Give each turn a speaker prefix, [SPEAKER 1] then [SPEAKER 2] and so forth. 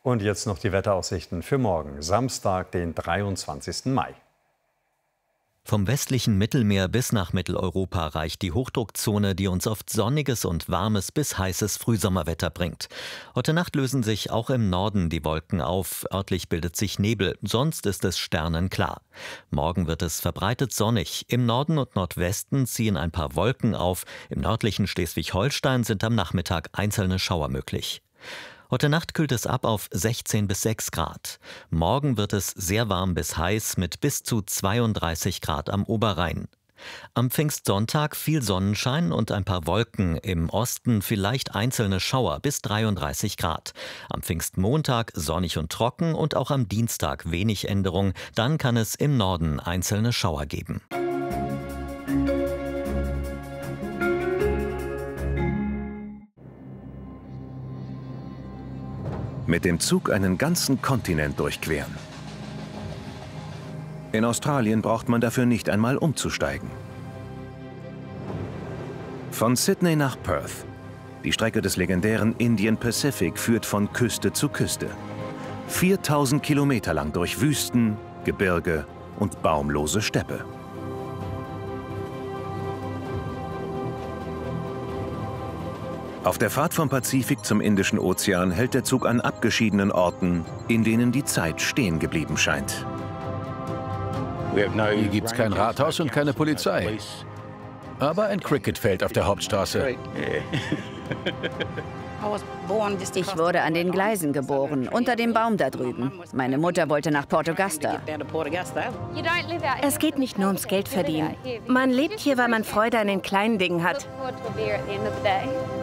[SPEAKER 1] Und jetzt noch die Wetteraussichten für morgen, Samstag, den 23. Mai.
[SPEAKER 2] Vom westlichen Mittelmeer bis nach Mitteleuropa reicht die Hochdruckzone, die uns oft sonniges und warmes bis heißes Frühsommerwetter bringt. Heute Nacht lösen sich auch im Norden die Wolken auf, örtlich bildet sich Nebel, sonst ist es sternenklar. Morgen wird es verbreitet sonnig. Im Norden und Nordwesten ziehen ein paar Wolken auf, im nördlichen Schleswig-Holstein sind am Nachmittag einzelne Schauer möglich. Heute Nacht kühlt es ab auf 16 bis 6 Grad. Morgen wird es sehr warm bis heiß mit bis zu 32 Grad am Oberrhein. Am Pfingstsonntag viel Sonnenschein und ein paar Wolken, im Osten vielleicht einzelne Schauer bis 33 Grad. Am Pfingstmontag sonnig und trocken und auch am Dienstag wenig Änderung, dann kann es im Norden einzelne Schauer geben.
[SPEAKER 3] Mit dem Zug einen ganzen Kontinent durchqueren. In Australien braucht man dafür nicht einmal umzusteigen. Von Sydney nach Perth. Die Strecke des legendären Indian Pacific führt von Küste zu Küste. 4000 Kilometer lang durch Wüsten, Gebirge und baumlose Steppe. Auf der Fahrt vom Pazifik zum Indischen Ozean hält der Zug an abgeschiedenen Orten, in denen die Zeit stehen geblieben scheint.
[SPEAKER 4] Hier gibt's kein Rathaus und keine Polizei. Aber ein Cricketfeld auf der Hauptstraße.
[SPEAKER 5] Ich wurde an den Gleisen geboren, unter dem Baum da drüben. Meine Mutter wollte nach Port Augusta.
[SPEAKER 6] Es geht nicht nur ums Geld verdienen. Man lebt hier, weil man Freude an den kleinen Dingen hat.